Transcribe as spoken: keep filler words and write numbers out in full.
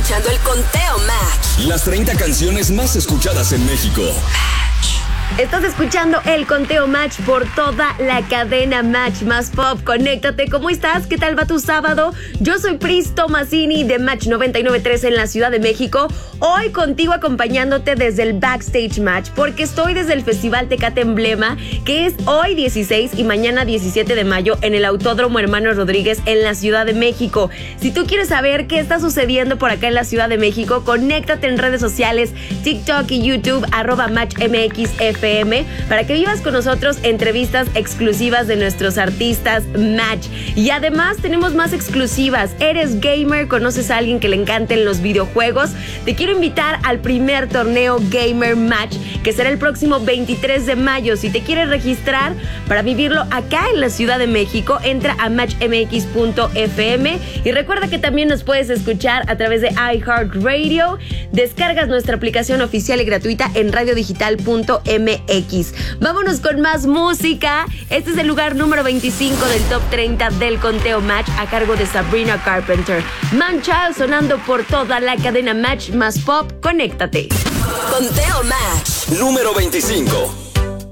escuchando el Conteo Match. Las treinta canciones más escuchadas en México. Estás escuchando el Conteo Match por toda la cadena Match más Pop. Conéctate, ¿cómo estás? ¿Qué tal va tu sábado? Yo soy Pris Tomasini de Match noventa y nueve punto tres en la Ciudad de México. Hoy contigo acompañándote desde el Backstage Match, porque estoy desde el Festival Tecate Emblema, que es hoy dieciséis y mañana diecisiete de mayo en el Autódromo Hermanos Rodríguez en la Ciudad de México. Si tú quieres saber qué está sucediendo por acá en la Ciudad de México, conéctate en redes sociales, TikTok y YouTube, arroba MatchMXF M, para que vivas con nosotros entrevistas exclusivas de nuestros artistas Match. Y además tenemos más exclusivas. ¿Eres gamer? ¿Conoces a alguien que le encanten los videojuegos? Te quiero invitar al primer torneo Gamer Match, que será el próximo veintitrés de mayo. Si te quieres registrar para vivirlo acá en la Ciudad de México, entra a match m x punto f m y recuerda que también nos puedes escuchar a través de iHeartRadio. Descargas nuestra aplicación oficial y gratuita en radio digital punto m x. Vámonos con más música. Este es el lugar número veinticinco del top treinta del Conteo Match, a cargo de Sabrina Carpenter. Man Child sonando por toda la cadena Match más Pop. Conéctate. Conteo Match Número veinticinco.